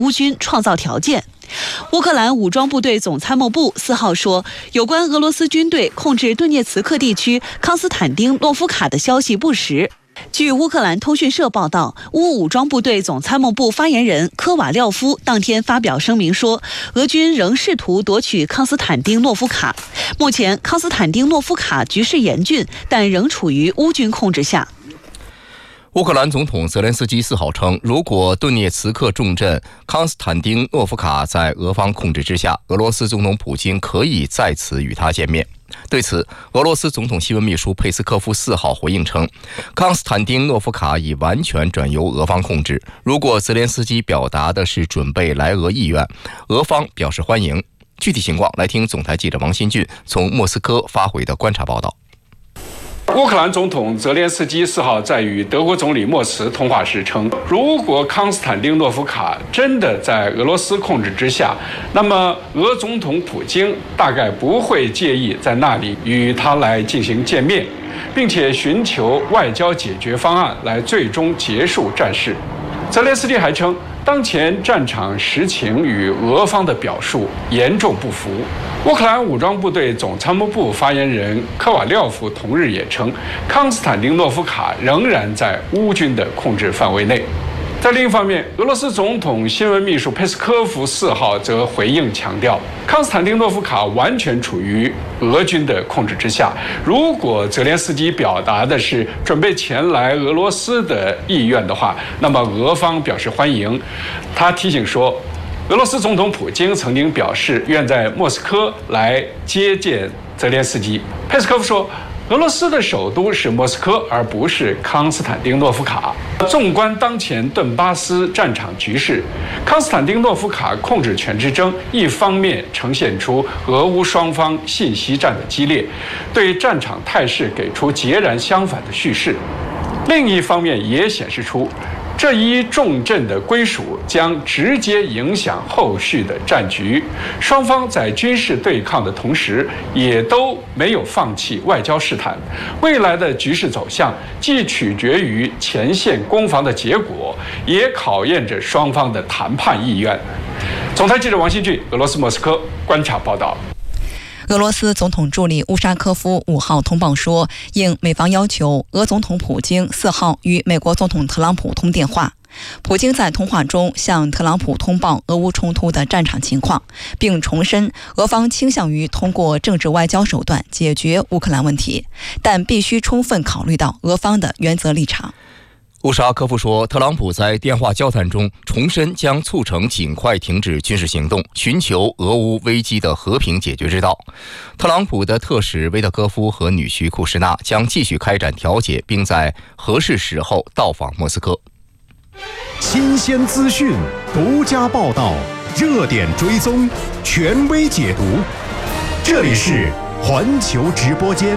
乌军创造条件。乌克兰武装部队总参谋部4号说，有关俄罗斯军队控制顿涅茨克地区康斯坦丁诺夫卡的消息不实。据乌克兰通讯社报道，乌武装部队总参谋部发言人科瓦廖夫当天发表声明说，俄军仍试图夺取康斯坦丁诺夫卡。目前，康斯坦丁诺夫卡局势严峻，但仍处于乌军控制下。 乌克兰总统泽连斯基4号称，如果顿涅茨克重镇康斯坦丁诺夫卡在俄方控制之下，俄罗斯总统普京可以在此与他见面。对此，俄罗斯总统新闻秘书佩斯科夫4号回应称，康斯坦丁诺夫卡已完全转由俄方控制。如果泽连斯基表达的是准备来俄意愿，俄方表示欢迎。具体情况来听总台记者王新俊从莫斯科发回的观察报道。 乌克兰总统泽连斯基4号在与德国总理默茨通话时称，如果康斯坦丁诺夫卡真的在俄罗斯控制之下，那么俄总统普京大概不会介意在那里与他来进行见面，并且寻求外交解决方案来最终结束战事。泽连斯基还称，当前战场实情与俄方的表述严重不符。乌克兰武装部队总参谋部发言人科瓦廖夫同日也称，康斯坦丁诺夫卡仍然在乌军的控制范围内。在另一方面，俄罗斯总统新闻秘书佩斯科夫4号则回应强调，康斯坦丁诺夫卡完全处于俄军的控制之下。如果泽连斯基表达的是准备前来俄罗斯的意愿的话，那么俄方表示欢迎。他提醒说，俄罗斯总统普京曾经表示愿在莫斯科来接见泽连斯基。佩斯科夫说，俄罗斯的首都是莫斯科，而不是康斯坦丁诺夫卡。纵观当前顿巴斯战场局势，康斯坦丁诺夫卡控制权之争，一方面呈现出俄乌双方信息战的激烈，对战场态势给出截然相反的叙事；另一方面也显示出，这一重镇的归属将直接影响后续的战局。双方在军事对抗的同时，也都没有放弃外交试探。未来的局势走向既取决于前线攻防的结果，也考验着双方的谈判意愿。总台记者王新俊，俄罗斯莫斯科观察报道。 俄罗斯总统助理乌沙科夫5号通报说，应美方要求，俄总统普京4号与美国总统特朗普通电话。普京在通话中向特朗普通报俄乌冲突的战场情况，并重申俄方倾向于通过政治外交手段解决乌克兰问题，但必须充分考虑到俄方的原则立场。 乌沙科夫说，特朗普在电话交谈中重申将促成尽快停止军事行动，寻求俄乌危机的和平解决之道。特朗普的特使维特科夫和女婿库什纳将继续开展调解，并在合适时候到访莫斯科。 新鲜资讯，独家报道，热点追踪，权威解读。这里是环球直播间。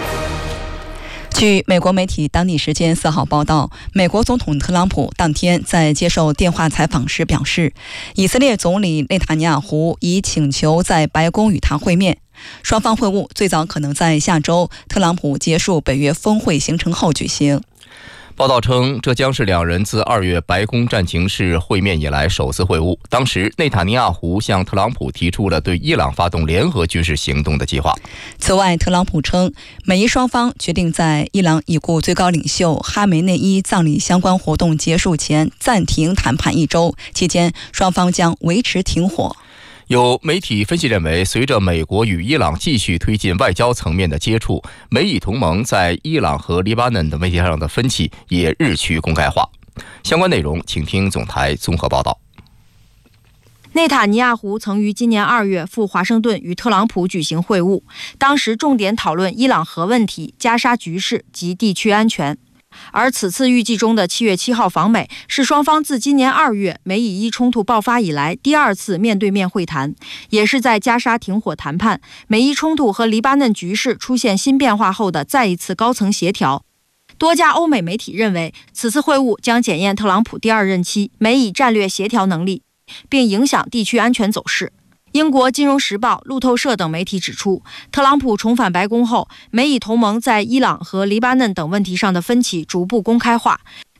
据美国媒体当地时间4号报道，美国总统特朗普当天在接受电话采访时表示，以色列总理内塔尼亚胡已请求在白宫与他会面，双方会晤最早可能在下周特朗普结束北约峰会行程后举行。 报道称，这将是两人自2月白宫战情室会面以来首次会晤。当时，内塔尼亚胡向特朗普提出了对伊朗发动联合军事行动的计划。 此外，特朗普称，美伊双方决定在伊朗已故最高领袖哈梅内伊葬礼相关活动结束前暂停谈判1周，期间双方将维持停火。 有媒体分析认为，随着美国与伊朗继续推进外交层面的接触，美伊同盟在伊朗和黎巴嫩的问题上的分歧也日趋公开化。相关内容请听总台综合报道。 内塔尼亚胡曾于今年2月赴华盛顿与特朗普举行会晤，当时重点讨论伊朗核问题、加沙局势及地区安全。而此次预计中的7月7号访美，是双方自今年2月美以伊冲突爆发以来第2次面对面会谈，也是在加沙停火谈判、美伊冲突和黎巴嫩局势出现新变化后的再一次高层协调。多家欧美媒体认为，此次会晤将检验特朗普第2任期美以战略协调能力，并影响地区安全走势。英国《金融时报》、路透社等媒体指出，特朗普重返白宫后，美以同盟在伊朗和黎巴嫩等问题上的分歧逐步公开化，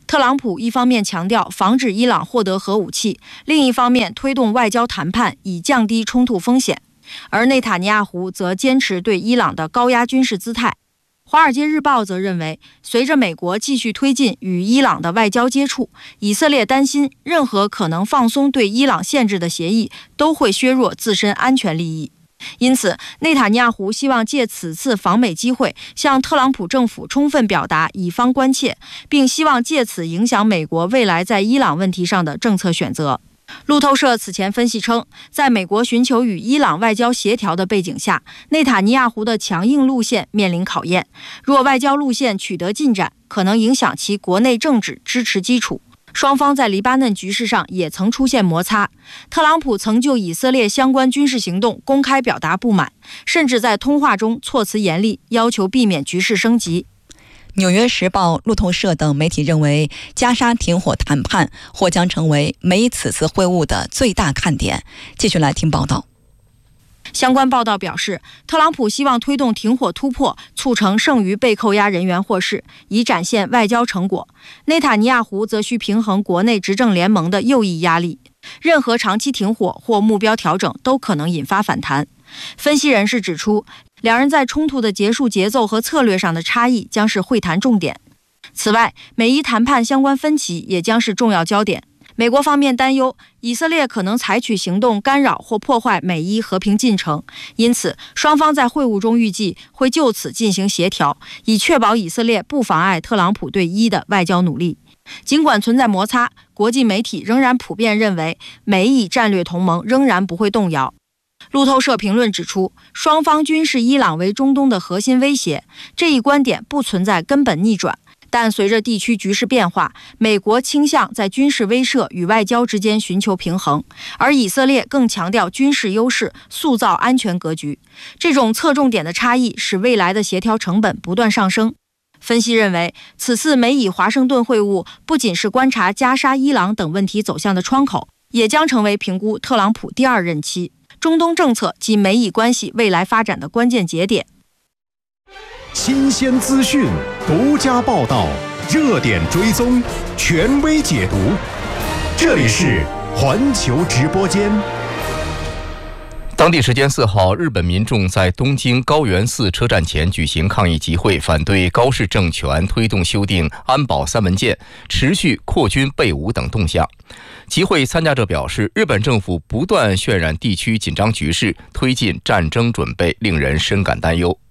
特朗普一方面强调防止伊朗获得核武器，另一方面推动外交谈判以降低冲突风险，而内塔尼亚胡则坚持对伊朗的高压军事姿态。《华尔街日报》则认为，随着美国继续推进与伊朗的外交接触，以色列担心任何可能放松对伊朗限制的协议都会削弱自身安全利益。因此，内塔尼亚胡希望借此次访美机会向特朗普政府充分表达以方关切，并希望借此影响美国未来在伊朗问题上的政策选择。路透社此前分析称，在美国寻求与伊朗外交协调的背景下，内塔尼亚胡的强硬路线面临考验。若外交路线取得进展，可能影响其国内政治支持基础。双方在黎巴嫩局势上也曾出现摩擦，特朗普曾就以色列相关军事行动公开表达不满，甚至在通话中措辞严厉，要求避免局势升级。 纽约时报、路透社等媒体认为，加沙停火谈判或将成为美此次会晤的最大看点。继续来听报道。 相关报道表示，特朗普希望推动停火突破，促成剩余被扣押人员获释，以展现外交成果。内塔尼亚胡则需平衡国内执政联盟的右翼压力，任何长期停火或目标调整都可能引发反弹。分析人士指出，两人在冲突的结束节奏和策略上的差异将是会谈重点。此外，美伊谈判相关分歧也将是重要焦点。美国方面担忧以色列可能采取行动干扰或破坏美伊和平进程，因此双方在会晤中预计会就此进行协调，以确保以色列不妨碍特朗普对伊的外交努力。尽管存在摩擦，国际媒体仍然普遍认为美以战略同盟仍然不会动摇。路透社评论指出，双方均视伊朗为中东的核心威胁，这一观点不存在根本逆转。但随着地区局势变化，美国倾向在军事威慑与外交之间寻求平衡，而以色列更强调军事优势，塑造安全格局。这种侧重点的差异使未来的协调成本不断上升。分析认为，此次美以华盛顿会晤不仅是观察加沙、伊朗等问题走向的窗口，也将成为评估特朗普第二任期、中东政策及美以关系未来发展的关键节点。 新鲜资讯，独家报道，热点追踪，权威解读。这里是环球直播间。 当地时间4号，日本民众在东京高原寺车站前举行抗议集会，反对高市政权推动修订安保3文件、持续扩军备武等动向。集会参加者表示，日本政府不断渲染地区紧张局势，推进战争准备，令人深感担忧。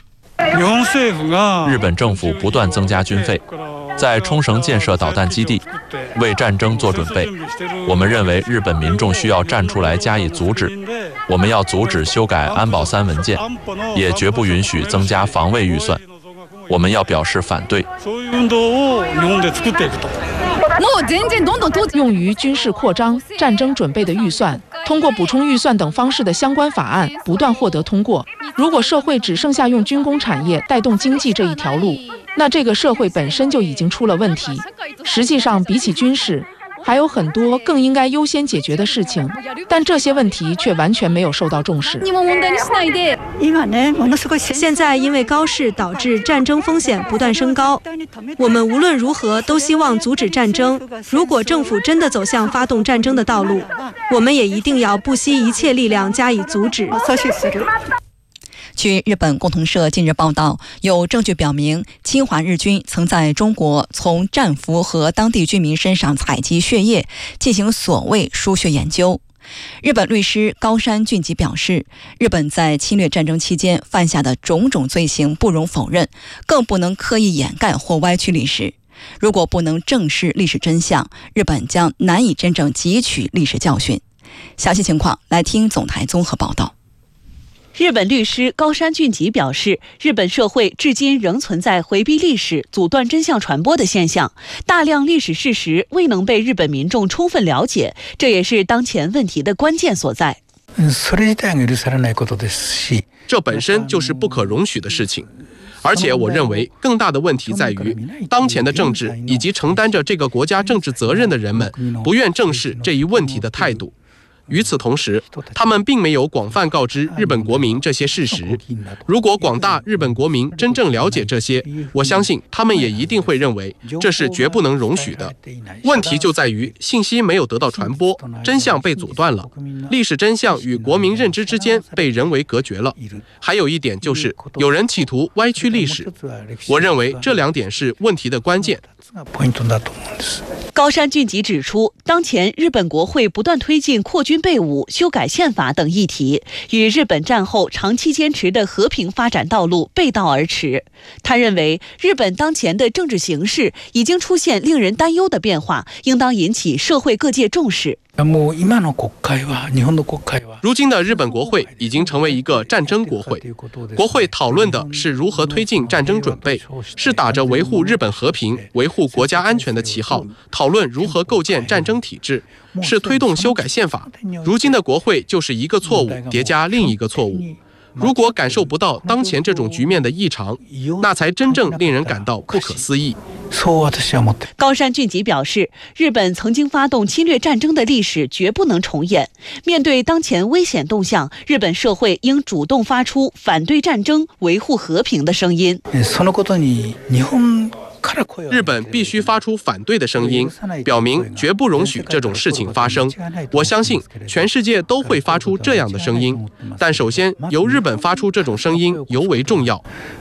日本政府不断增加军费，在冲绳建设导弹基地，为战争做准备。我们认为日本民众需要站出来加以阻止。我们要阻止修改安保3文件，也绝不允许增加防卫预算。我们要表示反对。 用于军事扩张、战争准备的预算，通过补充预算等方式的相关法案不断获得通过。如果社会只剩下用军工产业带动经济这一条路，那这个社会本身就已经出了问题。实际上，比起军事，还有很多更应该优先解决的事情，但这些问题却完全没有受到重视。 现在因为高市导致战争风险不断升高，我们无论如何都希望阻止战争。如果政府真的走向发动战争的道路，我们也一定要不惜一切力量加以阻止。 据日本共同社近日报道，有证据表明侵华日军曾在中国从战俘和当地居民身上采集血液，进行所谓输血研究。日本律师高山俊吉表示，日本在侵略战争期间犯下的种种罪行不容否认，更不能刻意掩盖或歪曲历史。如果不能正视历史真相，日本将难以真正汲取历史教训。详细情况来听总台综合报道。 日本律师高山俊吉表示，日本社会至今仍存在回避历史、阻断真相传播的现象，大量历史事实未能被日本民众充分了解，这也是当前问题的关键所在。 这本身就是不可容许的事情，而且我认为更大的问题在于，当前的政治以及承担着这个国家政治责任的人们不愿正视这一问题的态度。 与此同时，他们并没有广泛告知日本国民这些事实。如果广大日本国民真正了解这些，我相信他们也一定会认为这是绝不能容许的。问题就在于信息没有得到传播，真相被阻断了，历史真相与国民认知之间被人为隔绝了。还有一点就是有人企图歪曲历史，我认为这2点是问题的关键。 高山俊吉指出，当前日本国会不断推进扩军备武、修改宪法等议题，与日本战后长期坚持的和平发展道路背道而驰。他认为，日本当前的政治形势已经出现令人担忧的变化，应当引起社会各界重视。 如今的日本国会已经成为一个战争国会，国会讨论的是如何推进战争准备，是打着维护日本和平、维护国家安全的旗号，讨论如何构建战争体制，是推动修改宪法。如今的国会就是一个错误叠加另一个错误。如果感受不到当前这种局面的异常，那才真正令人感到不可思议。 高山俊吉表示，日本曾经发动侵略战争的历史绝不能重演。面对当前危险动向，日本社会应主动发出反对战争、维护和平的声音。 日本必须发出反对的声音，表明绝不容许这种事情发生。我相信全世界都会发出这样的声音，但首先由日本发出这种声音尤为重要。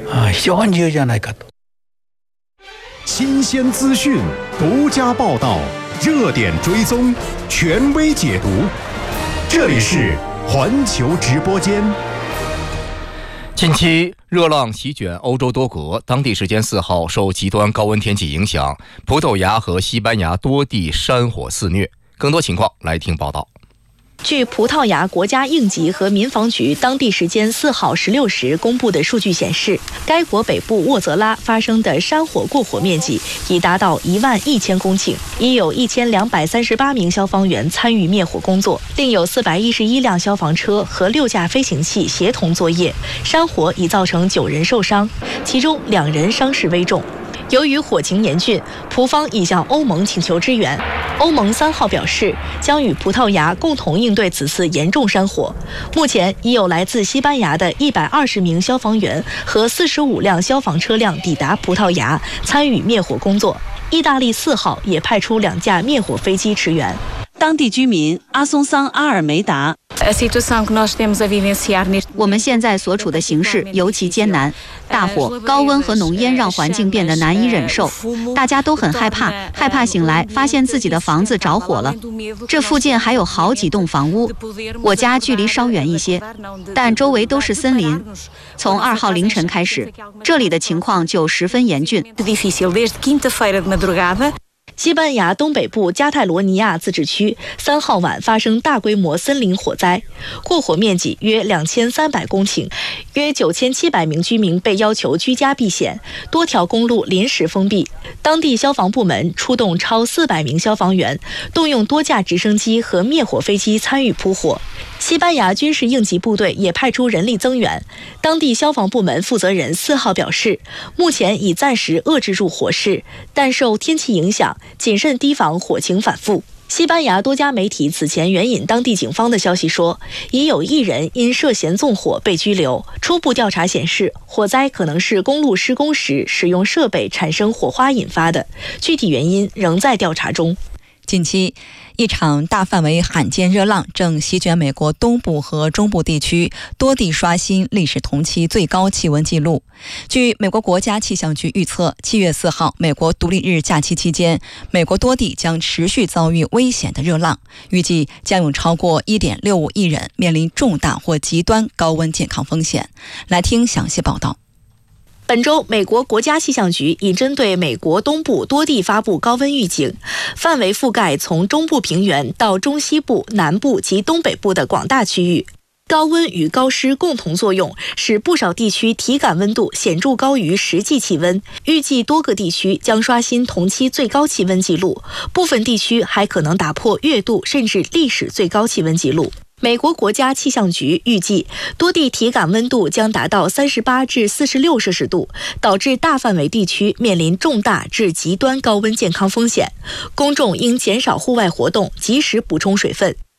新鲜资讯，独家报道，热点追踪，权威解读。这里是环球直播间。 近期热浪席卷欧洲多国，当地时间4号受极端高温天气影响，葡萄牙和西班牙多地山火肆虐。更多情况来听报道。 据葡萄牙国家应急和民防局当地时间4号16时公布的数据显示，该国北部沃泽拉发生的山火过火面积已达到11000公顷，已有1238名消防员参与灭火工作，另有411辆消防车和6架飞行器协同作业。山火已造成9人受伤，其中2人伤势危重。由于火情严峻，葡方已向欧盟请求支援。欧盟3号表示，将与葡萄牙共同应对此次严重山火。目前已有来自西班牙的120名消防员和45辆消防车辆抵达葡萄牙，参与灭火工作。意大利4号也派出2架灭火飞机驰援。 当地居民阿松桑阿尔梅达， 我们现在所处的形势尤其艰难，大火、高温和浓烟让环境变得难以忍受，大家都很害怕醒来发现自己的房子着火了。这附近还有好几栋房屋，我家距离稍远一些，但周围都是森林。从2号凌晨开始，这里的情况就十分严峻。 西班牙东北部加泰罗尼亚自治区3号晚发生大规模森林火灾，过火面积约2300公顷，约9700名居民被要求居家避险，多条公路临时封闭。当地消防部门出动超400名消防员，动用多架直升机和灭火飞机参与扑火。西班牙军事应急部队也派出人力增援。当地消防部门负责人4号表示，目前已暂时遏制住火势，但受天气影响，谨慎提防火情反复。西班牙多家媒体此前援引当地警方的消息说，已有1人因涉嫌纵火被拘留。初步调查显示，火灾可能是公路施工时使用设备产生火花引发的，具体原因仍在调查中。 近期，一场大范围罕见热浪正席卷美国东部和中部地区，多地刷新历史同期最高气温纪录。据美国国家气象局预测，7月4号美国独立日假期期间，美国多地将持续遭遇危险的热浪，预计将有超过 1.65 亿人面临重大或极端高温健康风险。来听详细报道。 本周，美国国家气象局已针对美国东部多地发布高温预警，范围覆盖从中部平原到中西部、南部及东北部的广大区域。高温与高湿共同作用，使不少地区体感温度显著高于实际气温，预计多个地区将刷新同期最高气温纪录，部分地区还可能打破月度甚至历史最高气温纪录。美国国家气象局预计，多地体感温度将达到38至46摄氏度，导致大范围地区面临重大至极端高温健康风险。公众应减少户外活动，及时补充水分。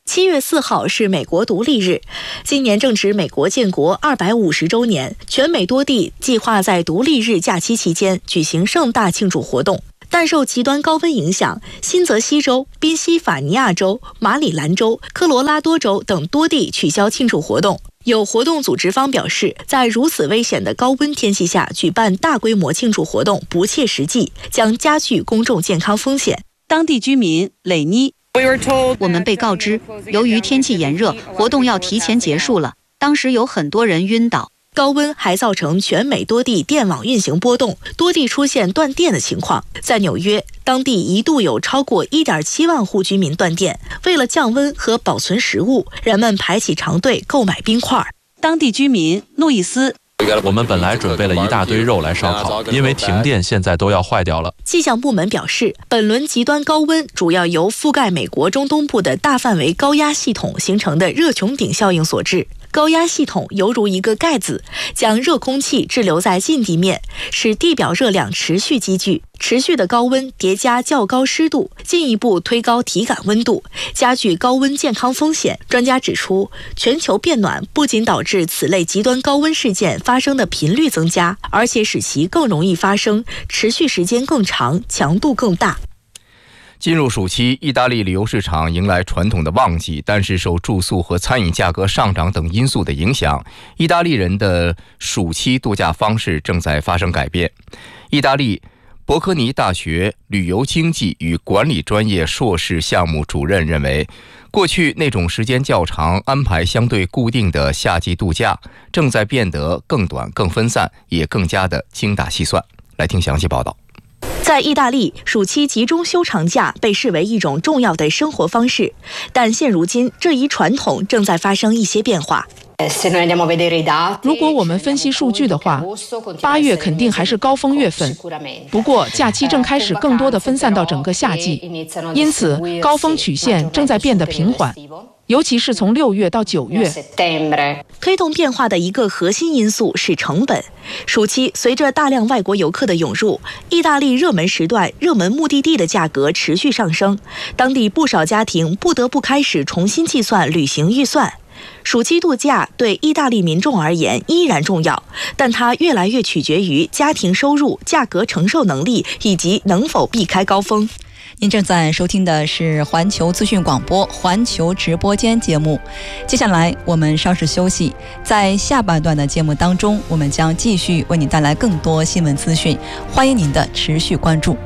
7月4号是美国独立日，今年正值美国建国250周年，全美多地计划在独立日假期期间举行盛大庆祝活动。但受极端高温影响，新泽西州、宾夕法尼亚州、马里兰州、科罗拉多州等多地取消庆祝活动。有活动组织方表示，在如此危险的高温天气下举办大规模庆祝活动不切实际，将加剧公众健康风险。 当地居民雷妮， 我们被告知，由于天气炎热，活动要提前结束了。当时有很多人晕倒。 高温还造成全美多地电网运行波动，多地出现断电的情况。在纽约，当地一度有超过1.7万户居民断电。为了降温和保存食物，人们排起长队购买冰块。 当地居民路易斯， 我们本来准备了一大堆肉来烧烤，因为停电现在都要坏掉了。 气象部门表示，本轮极端高温主要由覆盖美国中东部的大范围高压系统形成的热穹顶效应所致。高压系统犹如一个盖子，将热空气滞留在近地面，使地表热量持续积聚。持续的高温叠加较高湿度，进一步推高体感温度，加剧高温健康风险。专家指出，全球变暖不仅导致此类极端高温事件发生的频率增加，而且使其更容易发生，持续时间更长，强度更大。 进入暑期，意大利旅游市场迎来传统的旺季，但是受住宿和餐饮价格上涨等因素的影响，意大利人的暑期度假方式正在发生改变。意大利伯科尼大学旅游经济与管理专业硕士项目主任认为，过去那种时间较长、安排相对固定的夏季度假，正在变得更短、更分散，也更加的精打细算。来听详细报道。 在意大利，暑期集中休长假被视为一种重要的生活方式，但现如今这一传统正在发生一些变化。 如果我们分析数据的话，8月肯定还是高峰月份，不过假期正开始更多的分散到整个夏季，因此高峰曲线正在变得平缓，尤其是从6月到9月。 推动变化的一个核心因素是成本。暑期随着大量外国游客的涌入，意大利热门时段、热门目的地的价格持续上升，当地不少家庭不得不开始重新计算旅行预算。暑期度假对意大利民众而言依然重要，但它越来越取决于家庭收入、价格承受能力以及能否避开高峰。 您正在收听的是环球资讯广播环球直播间节目。接下来我们稍事休息，在下半段的节目当中，我们将继续为你带来更多新闻资讯，欢迎您的持续关注。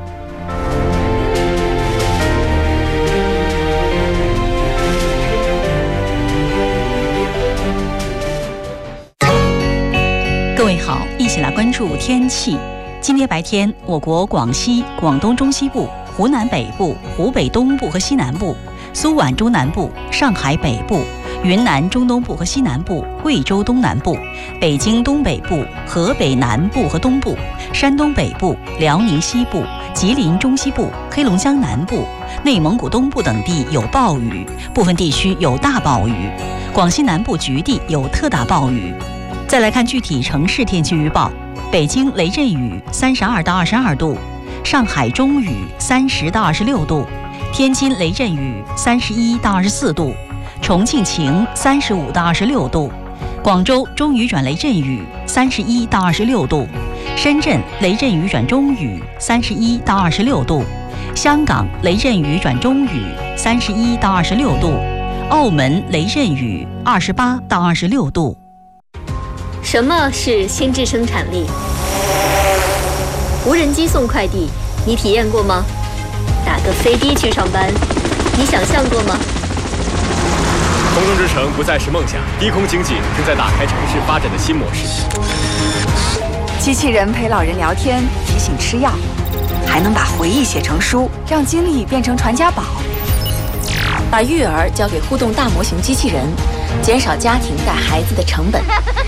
各位好，一起来关注天气。今天白天，我国广西、广东中西部、湖南北部、湖北东部和西南部、苏皖中南部、上海北部、云南中东部和西南部、贵州东南部、北京东北部、河北南部和东部、山东北部、辽宁西部、吉林中西部、黑龙江南部、内蒙古东部等地有暴雨，部分地区有大暴雨，广西南部局地有特大暴雨。再来看具体城市天气预报：北京雷阵雨32到22度，上海中雨30到26度，天津雷阵雨31到24度，重庆晴35到26度，广州中雨转雷阵雨31到26度，深圳雷阵雨转中雨31到26度，香港雷阵雨转中雨31到26度，澳门雷阵雨28到26度。 什么是心智生产力？无人机送快递，你体验过吗？打个飞的去上班，你想象过吗？ 空中之城不再是梦想，低空经济正在打开城市发展的新模式。 机器人陪老人聊天，提醒吃药，还能把回忆写成书，让经历变成传家宝。把育儿交给互动大模型机器人，减少家庭带孩子的成本。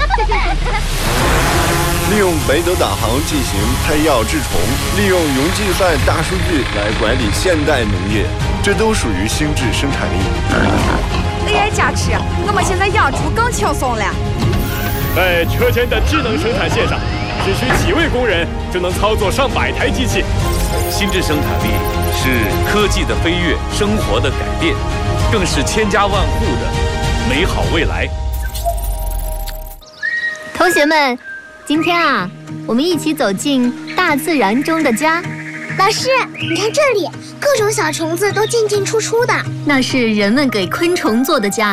利用北斗导航进行配药治虫，利用云计算大数据来管理现代农业，这都属于心智生产力。 AI 加持，我们现在养猪更轻松了。 在车间的智能生产线上，只需几位工人就能操作上百台机器。 心智生产力是科技的飞跃，生活的改变。 更是千家万户的美好未来。 同学们，今天啊，我们一起走进大自然中的家。 老师，你看这里，各种小虫子都进进出出的， 那是人们给昆虫做的家。